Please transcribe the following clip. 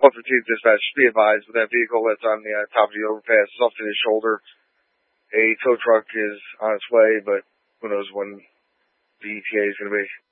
Butler Team Dispatch, be advised with that vehicle that's on the top of the overpass is off to his shoulder. A tow truck is on its way, but who knows when the ETA is going to be.